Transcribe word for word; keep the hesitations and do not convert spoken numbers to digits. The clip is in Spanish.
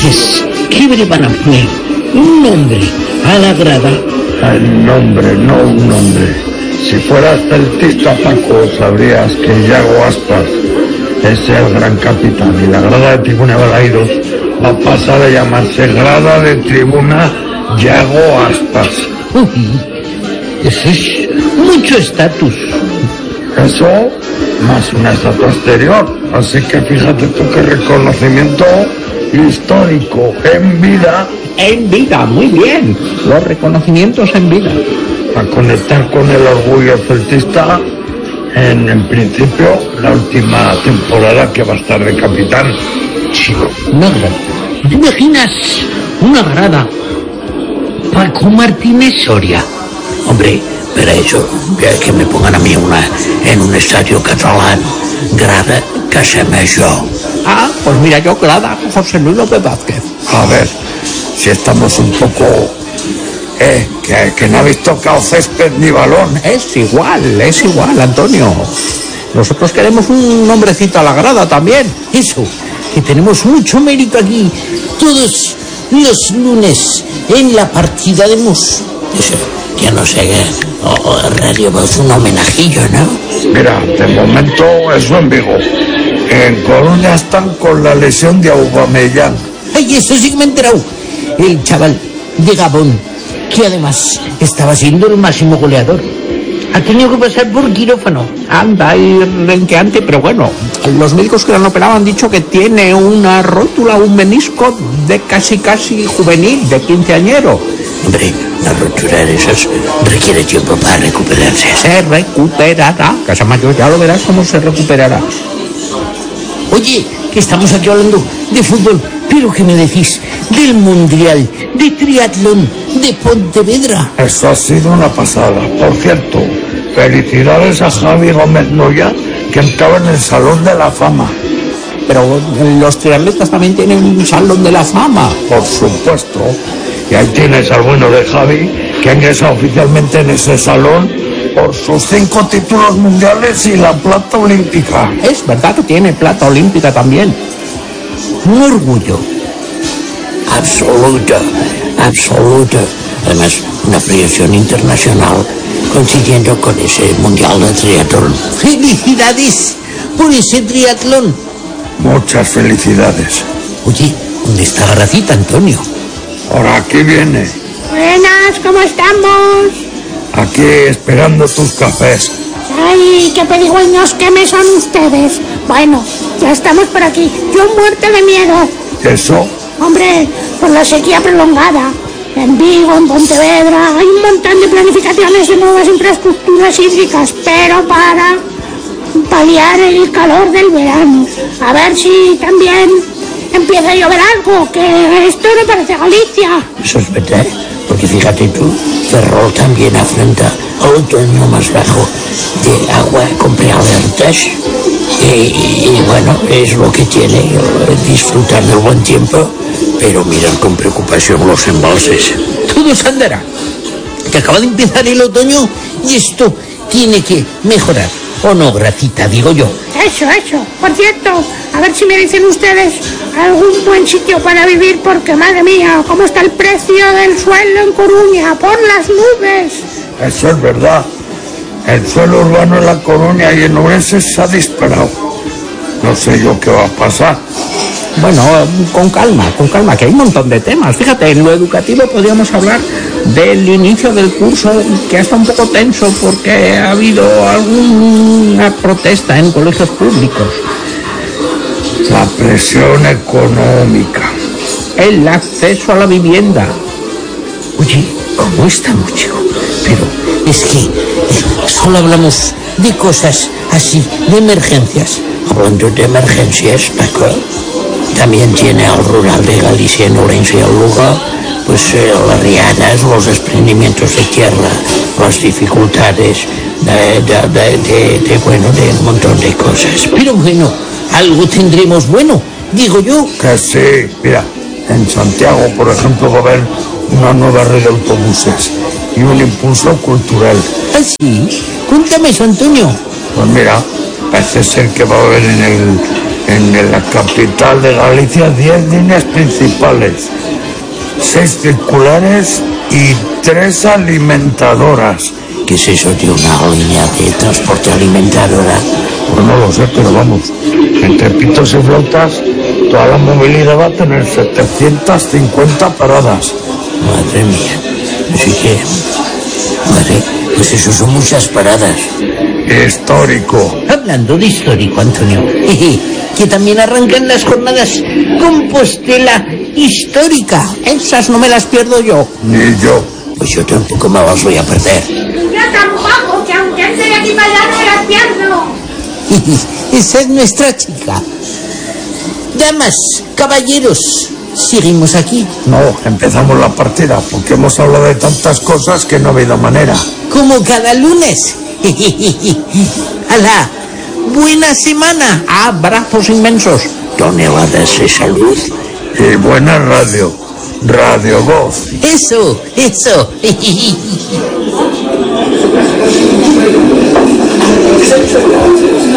Entonces, ¿qué le van a poner? ¿Un nombre a la grada? El nombre, no un nombre. Si fueras celtista, Paco, sabrías que Yago Aspas es el gran capitán y la grada de Tribuna Balaidos va a pasar a llamarse Grada de Tribuna Yago Aspas. Uy, eso es mucho estatus. Eso, más una estatua exterior. Así que fíjate tú qué reconocimiento histórico en vida. En vida, muy bien. Los reconocimientos en vida. A conectar con el orgullo celtista en, en principio, la última temporada que va a estar de capitán. Chico, una grada. ¿Te imaginas una grada? Paco Martínez Soria. Hombre, pero eso, que, que me pongan a mí una, en un estadio catalán, grada Casamajor. Ah, pues mira, yo grada José Luis López Vázquez. A ver, si estamos un poco... Eh, que, que no habéis tocado césped ni balón. Es igual, es igual, Antonio. Nosotros queremos un nombrecito a la grada también. Eso, que tenemos mucho mérito aquí. Todos los lunes en la partida de mus. Eso, ya no sé, o, o Radio Voz, un homenajillo, ¿no? Mira, de momento eso en Vigo. En Coruña están con la lesión de Aubameyang. Ay, eso sí que me he enterado. El chaval de Gabón, que además estaba siendo el máximo goleador, ha tenido que pasar por quirófano. Anda, y renqueante, pero bueno, los médicos que lo han operado han dicho que tiene una rótula, un menisco de casi casi juvenil, de quinceañero. Hombre, la rotura de esas requiere tiempo para recuperarse. Se recuperará. Casamayor, ya lo verás cómo se recuperará. Oye, que estamos aquí hablando de fútbol, pero ¿qué me decís del Mundial de Triatlón de Pontevedra? Eso ha sido una pasada. Por cierto, felicidades a Javi Gómez Noya, que entraba en el Salón de la Fama. Pero los triatletas también tienen un Salón de la Fama. Por supuesto. Y ahí tienes al bueno de Javi, que ha ingresado oficialmente en ese salón por sus cinco títulos mundiales y la plata olímpica. Es verdad que tiene plata olímpica también. Un orgullo. Absoluto, absoluto. Además, una proyección internacional coincidiendo con ese mundial de triatlón. ¡Felicidades por ese triatlón! Muchas felicidades. Oye, ¿dónde está Garracita, Antonio? Ahora aquí viene. Buenas, ¿cómo estamos? Aquí esperando tus cafés. Ay, qué pedigüeños que me son ustedes. Bueno, ya estamos por aquí. Yo muerto de miedo. ¿Eso? Hombre, por la sequía prolongada. En Vigo, en Pontevedra, hay un montón de planificaciones de nuevas infraestructuras hídricas, pero para paliar el calor del verano. A ver si también empieza a llover algo, que esto no parece Galicia. Eso es verdad, porque fíjate tú, Ferrol también afronta otoño más bajo de agua con prealertas. Y, y, y bueno, es lo que tiene, disfrutar del buen tiempo, pero mirar con preocupación los embalses. Todo se andará, que acaba de empezar el otoño y esto tiene que mejorar. ¿O no, Gracita, digo yo? Eso, eso. Por cierto, a ver si me dicen ustedes algún buen sitio para vivir, porque madre mía, cómo está el precio del suelo en Coruña, por las nubes. Eso es verdad. El suelo urbano en La Coruña y en Ourense se ha disparado. No sé yo qué va a pasar. Bueno, con calma, con calma, que hay un montón de temas. Fíjate, en lo educativo podríamos hablar del inicio del curso, que está un poco tenso porque ha habido alguna protesta en colegios públicos. La presión económica. El acceso a la vivienda. Oye, ¿cómo estamos, chico? Pero es que solo hablamos de cosas así, de emergencias. Hablando de emergencias, Paco, también tiene al rural de Galicia, en Ourense y al Lugo, pues eh, las riadas, los desprendimientos de tierra, las dificultades de, de, de, de, de, bueno, de un montón de cosas. Pero bueno, algo tendremos bueno, digo yo. Que sí, mira, en Santiago, por ejemplo, va a haber una nueva red de autobuses y un impulso cultural. ¿Ah, sí? Cuéntame eso, Antonio. Pues mira, parece ser que va a haber en el En la capital de Galicia, diez líneas principales, seis circulares y tres alimentadoras. ¿Qué es eso de una línea de transporte alimentadora? Pues no lo sé, pero vamos, entre pitos y flautas, toda la movilidad va a tener setecientas cincuenta paradas. Madre mía, así que... Madre, pues eso son muchas paradas. Histórico. Hablando de histórico, Antonio, que también arrancan las jornadas Compostela histórica. Esas no me las pierdo yo. Ni yo. Pues yo tampoco me las voy a perder. Yo tampoco, que aunque esté de aquí para allá no me las pierdo. Esa es nuestra chica. Damas, caballeros, ¿seguimos aquí? No, empezamos la partida, porque hemos hablado de tantas cosas que no ha habido manera. Como cada lunes. ¡Hala! ¡Buena semana! ¡Abrazos inmensos! Toneladas de salud. Y buena radio. Radio Voz. Eso, eso.